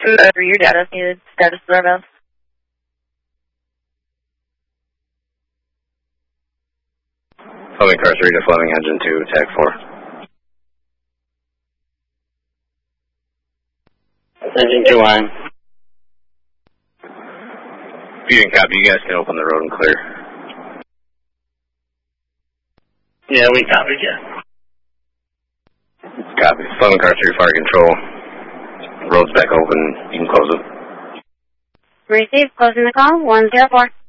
For your data, needed status doorbell. Fleming car 3 to Fleming engine 2, tag 4. Engine 2 on. If you didn't copy, you guys can open the road and clear. Yeah, we copied you. Copy. Fleming car 3, fire control. Road's back open. You can close it. Receive. Closing the call. 104.